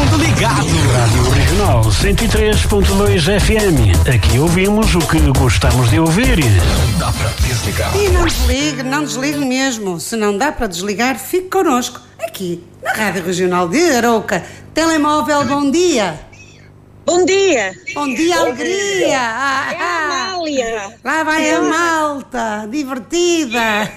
tudo ligado. Rádio Regional 103.2 FM. Aqui ouvimos o que gostamos de ouvir. Não dá para desligar. E não desligue mesmo. Se não dá para desligar, fique connosco. Aqui, na Rádio Regional de Arouca. Telemóvel, bom dia. Bom dia. Bom dia, alegria. É a Amália. Lá vai a malta, divertida.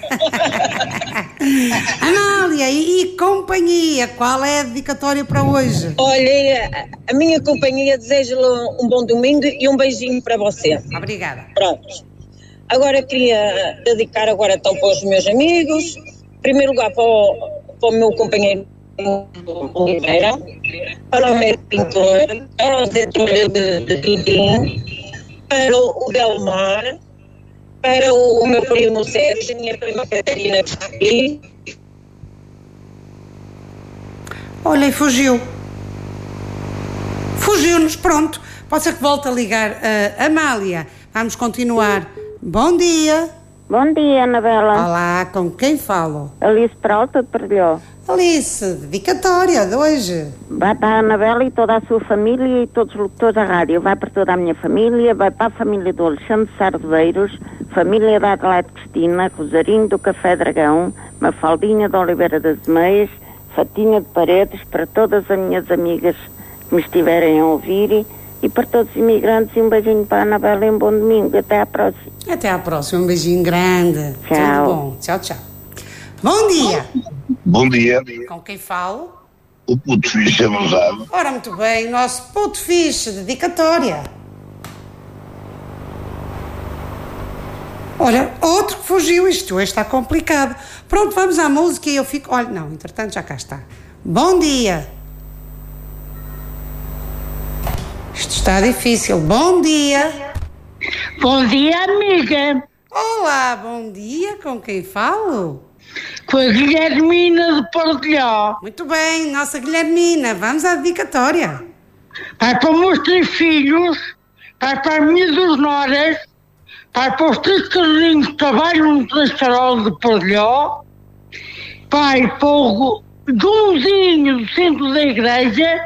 Amália, e companhia, qual é a dedicatória para hoje? Olha, a minha companhia deseja-lhe um bom domingo e um beijinho para você. Obrigada. Pronto. Agora queria dedicar agora então para os meus amigos. Em primeiro lugar para o meu companheiro Oliveira, para o meu pintor, para o diretor de Tudim, para o Delmar, para o meu primo Sérgio, a minha prima Catarina que está aqui. Olha, e fugiu. Fugiu-nos, pronto. Pode ser que volte a ligar. Amália, vamos continuar. Bom dia. Bom dia, Anabela. Olá, com quem falo? Alice Peralta de Perlhó. Alice, dedicatória de hoje. Vai para a Anabela e toda a sua família e todos os locutores da rádio. Vai para toda a minha família, vai para a família do Alexandre Sardeiros, família da Adelaide Cristina, Rosarinho do Café Dragão, Mafaldinha de Oliveira das Meias, Fatinha de Paredes, para todas as minhas amigas que me estiverem a ouvir e para todos os imigrantes, e um beijinho para a Anabela e um bom domingo. Até à próxima. Até à próxima, um beijinho grande. Tchau. Tudo bom. Tchau, tchau. Bom dia. Bom dia. Com quem falo? O puto fixe abusado. Ora, muito bem, nosso puto fixe, dedicatória. Olha, outro que fugiu, isto hoje está complicado. Pronto, vamos à música e eu fico... Olha, não, entretanto já cá está. Bom dia. Isto está difícil. Bom dia. Bom dia, amiga. Olá, bom dia. Com quem falo? Com a Guilhermina de Partilhó. Muito bem, nossa Guilhermina. Vamos à dedicatória. Vai para os meus 3 filhos, vai para as minhas 2 noras, vai para os 3 carrinhos que trabalham no Transtarol de Partilhó, vai para o Joãozinho do centro da igreja,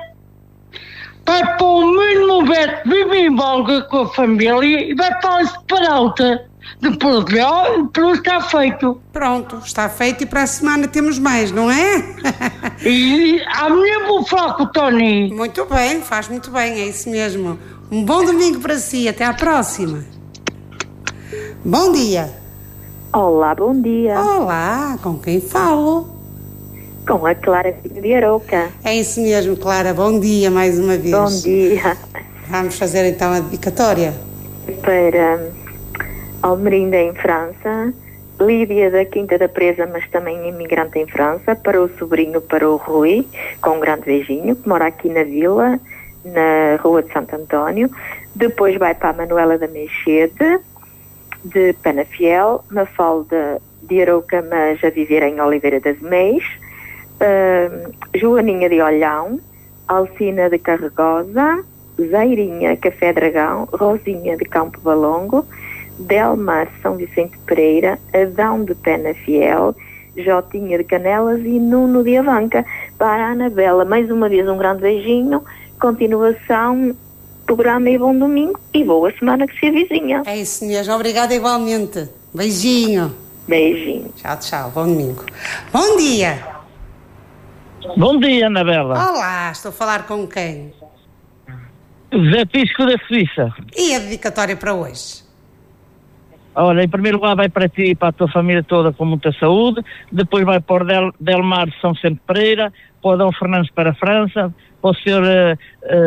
vai para o meu irmão Beto que vive em Bolga com a família e vai para a Peralta de Portugal e pronto, está feito. Pronto, está feito e para a semana temos mais, não é? E amanhã vou falar com o Tony. Muito bem, faz muito bem, é isso mesmo. Um bom domingo para si, até à próxima. Bom dia. Olá, bom dia. Olá, com quem falo? Com a Clara de Arouca. É isso mesmo, Clara, bom dia mais uma vez. Bom dia. Vamos fazer então a dedicatória. Para Almerinda em França, Lídia da Quinta da Presa, mas também imigrante em França, para o sobrinho, para o Rui, com um grande beijinho, que mora aqui na vila, na Rua de Santo António. Depois vai para a Manuela da Meixete, de Penafiel, Mafalda de Arouca, mas a viver em Oliveira das Meias, Joaninha de Olhão, Alcina de Carregosa, Zairinha Café Dragão, Rosinha de Campo Balongo, Delmar São Vicente Pereira, Adão de Penafiel, Jotinha de Canelas e Nuno de Avanca. Para a Anabela, mais uma vez um grande beijinho, continuação, programa e bom domingo e boa semana que se avizinha. É isso mesmo, obrigada igualmente. Beijinho. Beijinho. Tchau, tchau, bom domingo. Bom dia. Bom dia, Anabela. Olá, estou a falar com quem? Zé Pisco da Suíça. E a dedicatória para hoje? Olha, em primeiro lugar vai para ti e para a tua família toda com muita saúde, depois vai para o Delmar de São Vicente Pereira, para o Adão Fernandes para a França, para o Sr.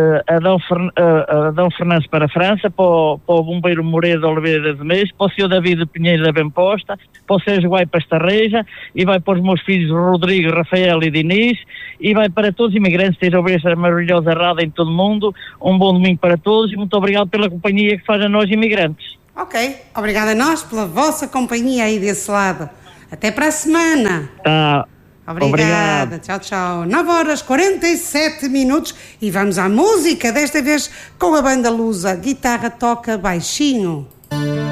Adão Fernandes para a França, para o Bombeiro Moreira de Oliveira das Meias, para o Sr. David Pinheiro da Bemposta, para o Sérgio vai para Estarreja, e vai para os meus filhos Rodrigo, Rafael e Diniz, e vai para todos os imigrantes que estejam a ouvir esta maravilhosa rádio em todo o mundo. Um bom domingo para todos e muito obrigado pela companhia que faz a nós imigrantes. Ok, obrigada a nós pela vossa companhia aí desse lado. Até para a semana. Tá. Obrigada. Obrigado. Tchau, tchau. 9h47 e vamos à música, desta vez com a banda Lusa. Guitarra toca baixinho.